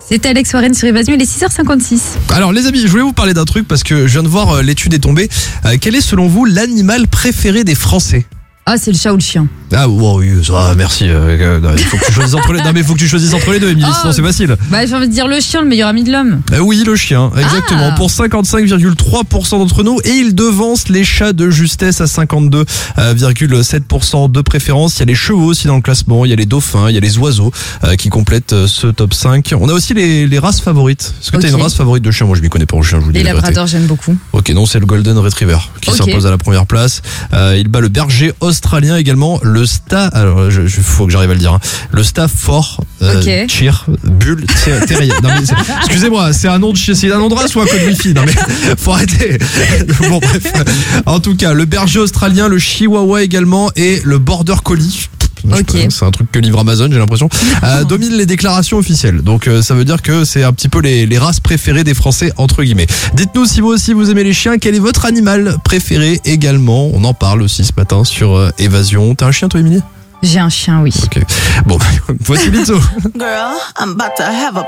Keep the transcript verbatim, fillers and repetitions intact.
C'était Alex Warren sur Évasion, il est six heures cinquante-six. Alors les amis, je voulais vous parler d'un truc parce que je viens de voir euh, l'étude est tombée. Euh, quel est selon vous l'animal préféré des Français ? Ah, c'est le chat ou le chien. Ah wow, oui, ça, merci. Euh, euh, il faut que tu choisisses entre les. Non mais il faut que tu choisisses entre les deux, Émilie. Oh. Sinon c'est facile. Bah, j'ai envie de dire le chien, le meilleur ami de l'homme. Euh, oui, le chien, exactement. Ah. Pour cinquante-cinq virgule trois pour cent d'entre nous, et il devance les chats de justesse à cinquanté-deux virgule sept pour cent de préférence. Il y a les chevaux aussi dans le classement. Il y a les dauphins, il y a les oiseaux euh, qui complètent euh, ce top cinq. On a aussi les, les races favorites. Est-ce que Ok. tu as une race favorite de chien ? Moi, je m'y connais pas en chien. Je vous dis Les la vérité. labradors, j'aime beaucoup. Ok, non, c'est le Golden Retriever qui Ok. s'impose à la première place. Euh, il bat le berger australien également, le Sta. Alors, je, je faut que j'arrive à le dire. Hein. Le Stafford euh, Ok. Cheer Bull Ter- Terrier. Non, mais c'est- excusez-moi, c'est un nom de chien, c'est un nom de race ou un code wifi ? Non mais faut arrêter. Bon bref. En tout cas, le berger australien, le Chihuahua également et le Border Collie. Je sais Ok. pas, c'est un truc que livre Amazon, j'ai l'impression. Euh, domine les déclarations officielles. Donc euh, ça veut dire que c'est un petit peu les, les races préférées des Français entre guillemets. Dites-nous si vous aussi vous aimez les chiens. Quel est votre animal préféré également ? On en parle aussi ce matin sur euh, Évasion. T'as un chien toi, Émilie ? J'ai un chien, oui. Ok. Bon, voici Lizzo. Girl, I'm about to have a